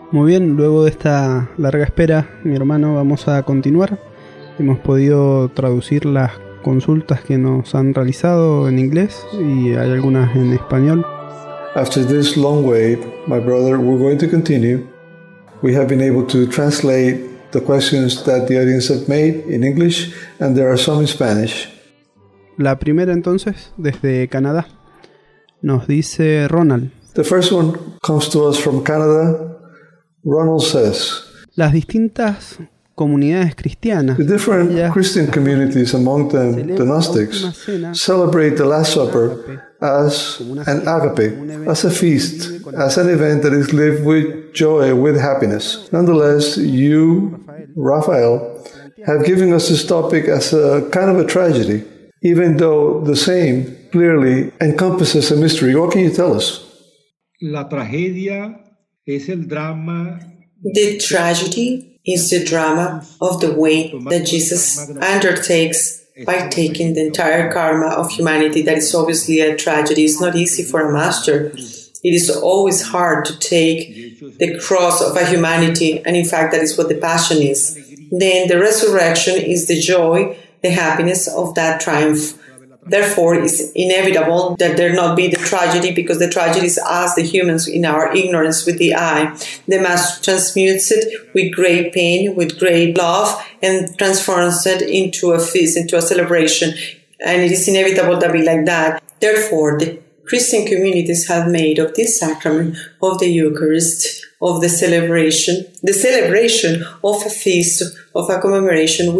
Muy bien, luego de esta larga espera, mi hermano, vamos a continuar. Hemos podido traducir las consultas que nos han realizado en inglés y hay algunas en español. After this long wait, my brother, we're going to continue. We have been able to translate the questions that the audience have made in English, and there are some in Spanish. La primera entonces, desde Canadá, nos dice Ronald. The first one comes to us from Canada. Ronald says, las distintas comunidades cristianas, the different Christian communities, among them the Gnostics, celebrate the Last Supper as an agape, as a feast, as an event that is lived with joy, with happiness. Nonetheless, you, Raphael, have given us this topic as a kind of a tragedy, even though the same clearly encompasses a mystery. What can you tell us? La tragedia es el drama. The tragedy is the drama of the way that Jesus undertakes by taking the entire karma of humanity. That is obviously a tragedy. It's not easy for a master. It is always hard to take the cross of a humanity, and in fact that is what the passion is. Then the resurrection is the joy, the happiness of that triumph. Therefore, it's inevitable that there not be the tragedy, because the tragedy is us, the humans, in our ignorance with the eye. The Master transmutes it with great pain, with great love, and transforms it into a feast, into a celebration. And it is inevitable to be like that. Therefore, the Christian communities have made of this sacrament of the Eucharist, of the celebration of a feast, of a commemoration,